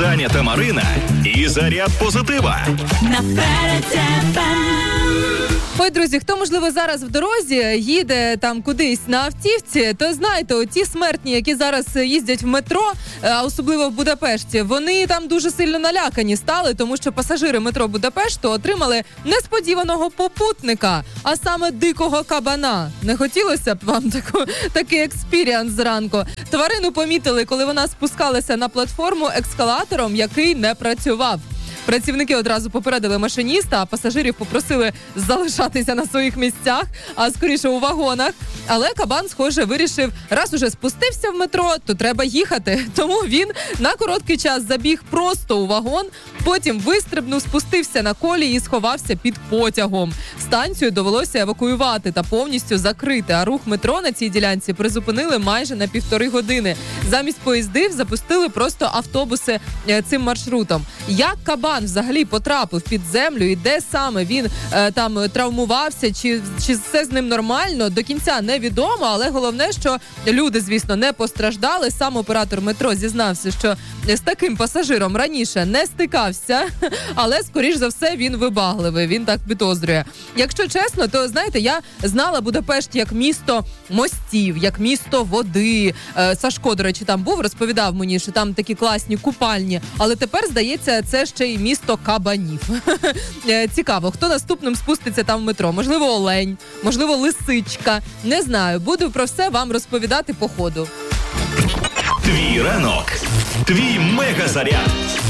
Саня та Марина і заряд позитива. Ой, друзі, хто, можливо, зараз в дорозі їде там кудись на автівці, то знаєте, оті смертні, які зараз їздять в метро, а особливо в Будапешті, вони там дуже сильно налякані стали, тому що пасажири метро Будапешту отримали несподіваного попутника, а саме дикого кабана. Не хотілося б вам такий експіріанс зранку? Тварину помітили, коли вона спускалася на платформу ескалатором, який не працював. Працівники одразу попередили машиніста, а пасажирів попросили залишатися на своїх місцях, а скоріше у вагонах. Але кабан, схоже, вирішив, раз уже спустився в метро, то треба їхати. Тому він на короткий час забіг просто у вагон, потім вистрибнув, спустився на колії і сховався під потягом. Станцію довелося евакуювати та повністю закрити, а рух метро на цій ділянці призупинили майже на 1,5 години. Замість поїздів запустили просто автобуси цим маршрутом. Як кабан взагалі потрапив під землю і де саме він там травмувався, чи все з ним нормально, до кінця невідомо, але головне, що люди, звісно, не постраждали. Сам оператор метро зізнався, що з таким пасажиром раніше не стикався, але, скоріш за все, він вибагливий, він так підозрює. Якщо чесно, то, знаєте, я знала Будапешт як місто мостів, як місто води. Сашко, до речі, там був, розповідав мені, що там такі класні купальні, але тепер, здається, це ще й місто кабанів. Цікаво, хто наступним спуститься там в метро? Можливо, олень, можливо, лисичка. Не знаю, буду про все вам розповідати по ходу. Твій ранок. Твій мегазаряд.